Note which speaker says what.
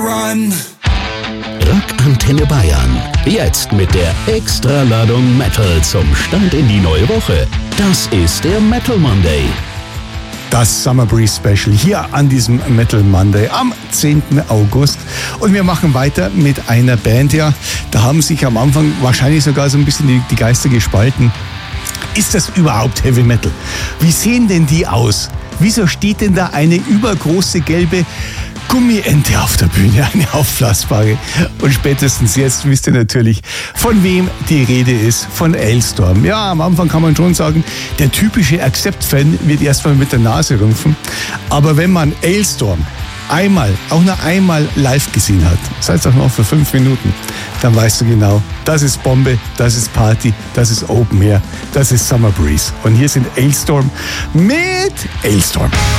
Speaker 1: run.
Speaker 2: Rock Antenne Bayern. Jetzt mit der Extraladung Metal zum Start in die neue Woche. Das ist der Metal Monday.
Speaker 3: Das Summer Breeze Special hier an diesem Metal Monday am 10. August. Und wir machen weiter mit einer Band, ja, da haben sich am Anfang wahrscheinlich sogar so ein bisschen die Geister gespalten. Ist das überhaupt Heavy Metal? Wie sehen denn die aus? Wieso steht denn da eine übergroße gelbe Gummiente auf der Bühne, eine aufblasbare? Und spätestens jetzt wisst ihr natürlich, von wem die Rede ist, von Alestorm. Ja, am Anfang kann man schon sagen, der typische Accept-Fan wird erstmal mit der Nase rümpfen. Aber wenn man Alestorm auch nur einmal live gesehen hat, sei es auch noch für 5 Minuten, dann weißt du genau, das ist Bombe, das ist Party, das ist Open Air, das ist Summer Breeze. Und hier sind Alestorm mit Alestorm.